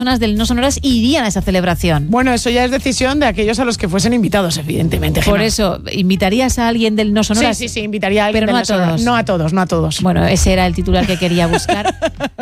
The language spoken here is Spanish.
del No Sonoras irían a esa celebración. Bueno, eso ya es decisión de aquellos a los que fuesen invitados, evidentemente, Gemma. Por eso, ¿invitarías a alguien del No Sonoras? Sí, invitaría a alguien pero del No Sonoras. No a todos. Bueno, ese era el titular que quería buscar.